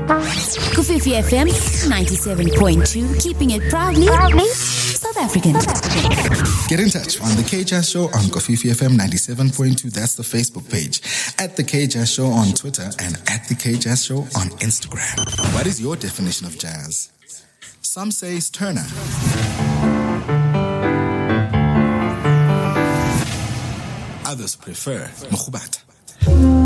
Kofifi FM 97.2, keeping it proudly South African. Get in touch on The K Jazz Show on Kofifi FM 97.2. That's the Facebook page. At The K Jazz Show on Twitter and at The K Jazz Show on Instagram. What is your definition of jazz? Some say it's Turner. Others prefer Mkhubata.